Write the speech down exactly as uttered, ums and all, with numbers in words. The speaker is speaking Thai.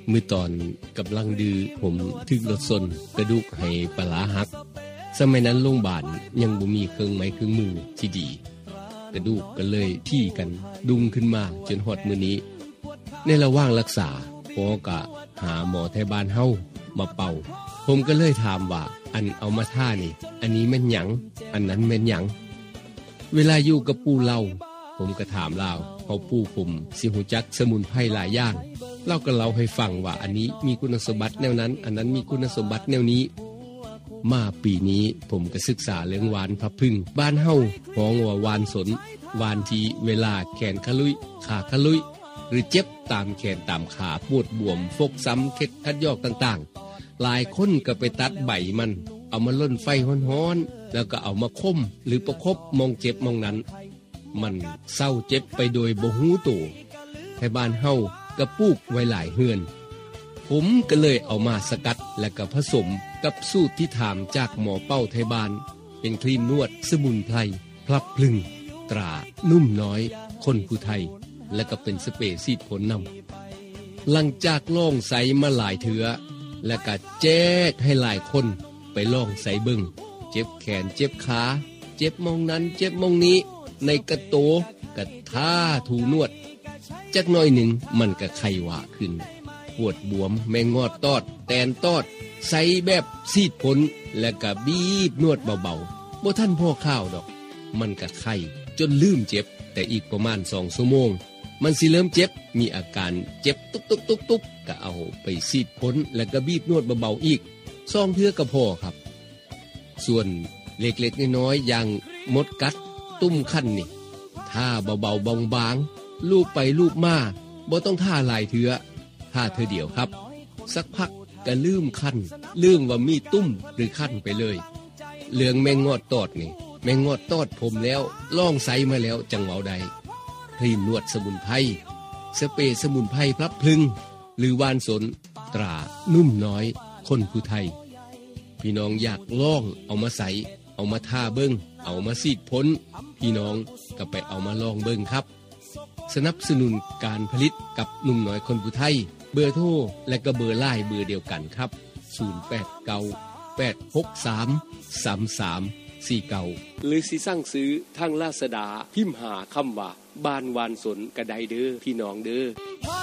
มื้อตอนกำลังดื้อผมถึกรถชนกระดูกให้ปลาหักสมัยนั้นโรงพยาบาลยังบ่มีเครื่องไม้เครื่องมือที่ดีกระดูกก็เลยที่กันดุงขึ้นมาจนฮอดมื้อนี้ในระหว่างรักษาหมอก็หาหมอแถวบ้านเฮามาเป่าผมก็เลยถามว่าอันเอามาท่านี่อันนี้แม่นหยังอันนั้นแม่นหยังเวลาอยู่กับปู่เราผมก็ถามลาวเพราะปู่ผมสิฮู้จักสมุนไพรหลายอย่างเราก็เล่าให้ฟังว่าอันนี้มีคุณสมบัติแนวนั้นอันนั้นมีคุณสมบัติแนวนี้มาปีนี้ผมก็ศึกษาเรื่องหวานพับพึ่งบ้านเฮาฮ้องว่าหวานสนหวานที่เวลาแขนขลุยขาขลุยหรือเจ็บตามแขนตามขาปวดบวมฟกซ้ำเข็ดคัดยอกต่างๆหลายคนก็ไปตัดใบมันเอามาล่นไฟฮ้อนๆแล้วก็เอามาคมหรือประคบมองเจ็บมองนั้นมันเศร้าเจ็บไปโดยบ่ฮู้ตัวไทบ้านเฮาก็ปลูกไว้หลายเฮือนผมก็เลยเอามาสกัดและก็ผสมกับสูตรที่ถามจากหมอเป้าไทบ้านเป็นครีมนวดสมุนไพรพลับพลึงตรานุ่มน้อยคนผู้ไทยและก็เป็นสเปรย์ฉีดผลนำหลังจากลองใส่มาหลายเถือและก็แจ้กให้หลายคนไปลองใส่เบิ่งเจ็บแขนเจ็บขาเจ็บมองนั้นเจ็บมองนี้ในกระโตกระท่าถูนวดจักหน่อยหนึ่งมันก็ไข้หวาขึ้นปวดบวมแมงงอดตอดแตนตอดใส่แบบซีดผลและก็บีบนวดเบาๆบ่ทันพ่อข้าวดอกมันก็ไข้จนลืมเจ็บแต่อีกประมาณสองชั่วโมงมันสิเริ่มเจ็บมีอาการเจ็บตุกๆๆๆก็เอาไปซีดผลแล้วก็บีบนวดเบาๆอีกสองเทื่อก็พอครับส่วนเล็กๆน้อยๆอย่างมดกัดตุ้มคั้นนี่ท่าเบาๆบางๆลูบไปลูบมาบ่ต้องท่าหลายเทื่อท่าเทื่อเดียวครับสักพักก็ลืมคั้นลืมว่ามีตุ้มหรือคั้นไปเลยเรื่องแมงงอดตอดนี่แมงงอดตอดผมแล้วลองใส่มาแล้วจังเว้าใดครีมนวดสมุนไพรสเปรย์สมุนไพรพลับพลึงหรือวานสนตรานุ่มน้อยคนผู้ไทยพี่น้องอยากลองเอามาใส่เอามาทาเบิ่งเอามาซีดพ้นพี่น้องก็ไปเอามาลองเบิ่งครับสนับสนุนการผลิตกับหนุ่มน้อยคนผู้ไทยเบอร์โทรและก็เบอร์ไลน์เบอร์เดียวกันครับศูนย์ แปด เก้า แปด หก สาม สาม สาม สี่ เก้าหรือสิสั่งซื้อทางลาซาดาพิมพ์หาคำว่าบ้านวานสนก็ได้เด้อพี่น้องเด้อ